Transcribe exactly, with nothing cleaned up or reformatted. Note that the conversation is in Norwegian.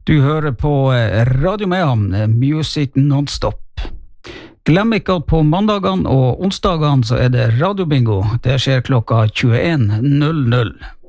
Du hører på Radio Mehamn, Music Non-Stop. Glem ikke at på mandagene og onsdagene så er det radiobingo. Det skjer klokka tjueen null null.